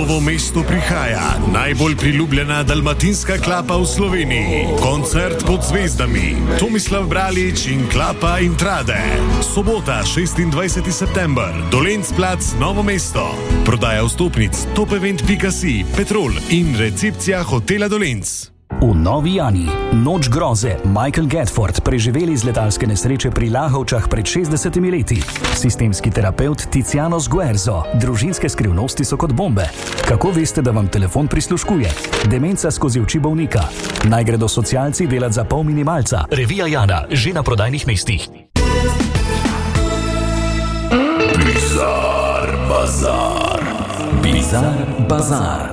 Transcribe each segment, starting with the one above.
Novo mesto prihaja najbolj priljubljena dalmatinska klapa v Sloveniji. Koncert pod zvezdami. Tomislav Bralič in Klapa Intrade. Sobota, 26. september. Dolenc plac, Novo mesto. Prodaja vstopnic topevent.si, Petrol in recepcija hotela Dolenc. V Novi Jani, noč groze, Michael Gedford, preživeli iz letalske nesreče pri Lahovčah pred 60 leti. Sistemski terapeut Tiziano Sguerzo, družinske skrivnosti so kot bombe. Kako veste, da vam telefon prisluškuje? Demenca skozi oči bolnika. Naj gredo socialci delat za pol minimalca. Revija Jana, že na prodajnih mestih. Bizar Bazar. Bizar Bazar.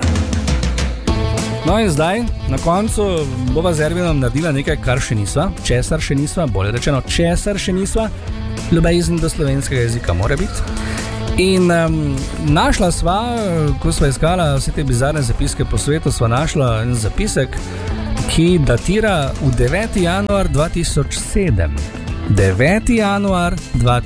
No in zdaj, na koncu bova z Ervinom naredila nekaj, kar še nisva, česar še nisva, bolje rečeno, česar še nisva, ljubezen do slovenskega jezika mora biti. In našla sva, ko sva iskala vse te bizarne zapiske po svetu, sva našla en zapisek, ki datira v 9. januar 2007. 9. januar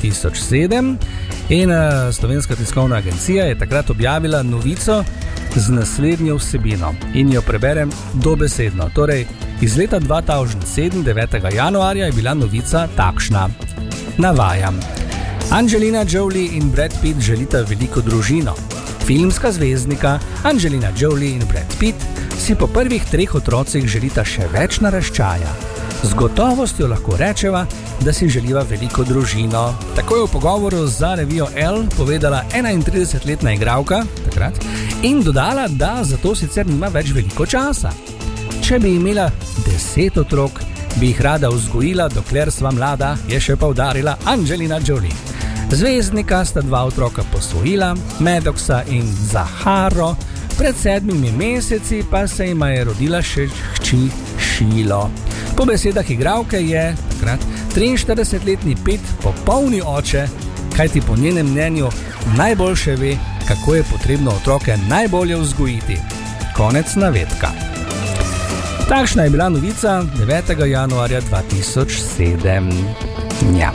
2007 in Slovenska tiskovna agencija je takrat objavila novico z naslednjo vsebino in jo preberem dobesedno. Torej, iz leta 2007, 9. januarja, je bila novica takšna. Navajam. Angelina Jolie in Brad Pitt želita veliko družino. Filmska zvezdnika Angelina Jolie in Brad Pitt si po prvih 3 otrocih želita še več naraščaja. Z gotovostjo lahko rečeva, da si želiva veliko družino. Tako je v pogovoru za revijo Elle povedala 31-letna igralka takrat in dodala, da zato sicer nima več veliko časa. Če bi imela 10 otrok, bi jih rada vzgojila, dokler sva mlada, je še poudarila Angelina Jolie. Zvezdnika sta 2 otroka posvojila, Maddoxa in Zaharo, pred 7 meseci pa se jima je rodila še hči Šilo. Po besedah igralke je takrat 43-letni Pitt popolni oče, kajti po njenem mnenju najboljše ve, kako je potrebno otroke najbolje vzgojiti. Konec navedka. Takšna je bila novica 9. januarja 2007. Ja.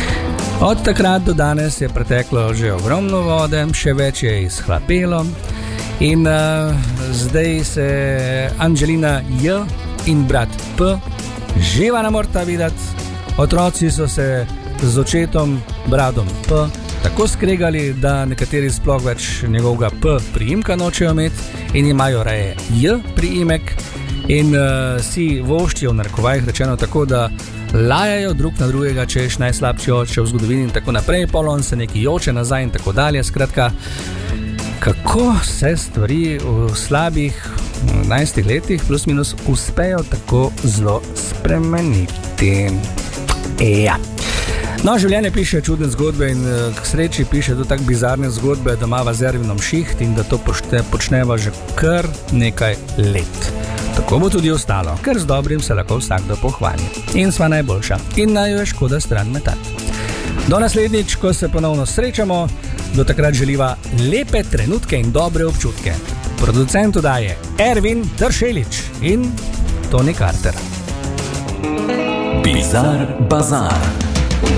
Od takrat do danes je preteklo že ogromno vode, še več je izhlapelo in zdaj se Angelina J in brat P živa ne morata videti. Otroci so se z očetom Bradom P tako skregali, da nekateri sploh več njegovega P priimka nočejo imeti in imajo raje J priimek in si voščijo v narekovajih rečeno tako, da lajajo drug na drugega, češ najslabši oče v zgodovini in tako naprej, polon se neki joče nazaj in tako dalje. Skratka, kako se stvari v slabih 11 letih plus minus uspejo tako zelo spremeniti. Ja. No, življenje piše čudne zgodbe in k sreči piše tudi tako bizarne zgodbe, da imava z Ervinom šiht in da to počneva že kar nekaj let. Tako bo tudi ostalo, ker z dobrim se lahko vsakdo pohvali. In sva najboljša. In naj jo je škoda stran metati. Do naslednjič, ko se ponovno srečamo, do takrat želiva lepe trenutke in dobre občutke. Producent oddaje Ervin Dršelič in Toni Carter. Bizar Bazar.